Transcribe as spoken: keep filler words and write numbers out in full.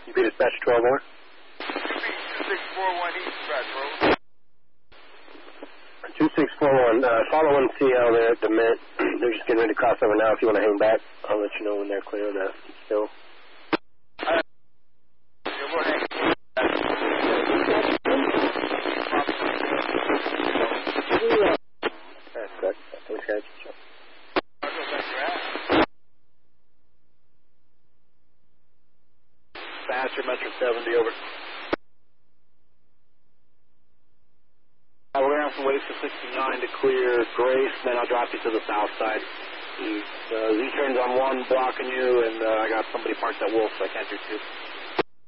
You be dispatch twelve more? two six four one East Dispatch, bro. two six four one, uh, follow one C L there at the Mint. They're just getting ready to cross over now. If you want to hang back, I'll let you know when they're clear of the still. Uh, yeah, we'll hang That's good. Thanks, guys. Faster, Metro seventy, over. Uh, we're going to have to wait for sixty-nine to clear Grace, then I'll drop you to the south side. Uh, Z-turn's on one, blocking you, and uh, I got somebody parked at Wolf, so I can't do two.